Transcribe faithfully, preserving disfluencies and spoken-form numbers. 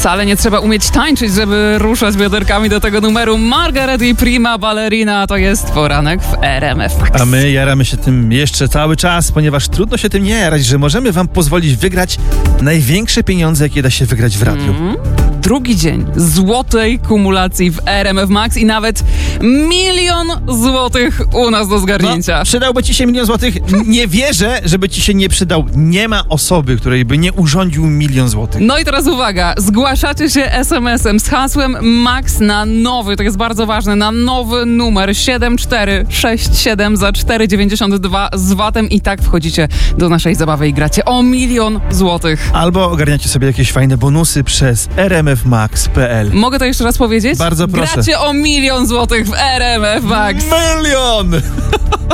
Wcale nie trzeba umieć tańczyć, żeby ruszać bioderkami do tego numeru. Margaret i Prima Ballerina to jest poranek w R M F Max. A my jaramy się tym jeszcze cały czas, ponieważ trudno się tym nie jarać, że możemy wam pozwolić wygrać największe pieniądze, jakie da się wygrać w radiu. Mm. Drugi dzień złotej kumulacji w R M F Max i nawet milion złotych u nas do zgarnięcia. No, przydałby ci się milion złotych? Nie wierzę, żeby ci się nie przydał. Nie ma osoby, której by nie urządził milion złotych. No i teraz uwaga, zgłaszacie się es em esem z hasłem MAX na nowy, to jest bardzo ważne, na nowy numer siedem cztery sześć siedem za cztery dziewięćdziesiąt dwa z vatem i tak wchodzicie do naszej zabawy i gracie o milion złotych. Albo ogarniacie sobie jakieś fajne bonusy przez r m f max kropka p l. Mogę to jeszcze raz powiedzieć? Bardzo proszę. Gracie o milion złotych w R M F Max. Milion!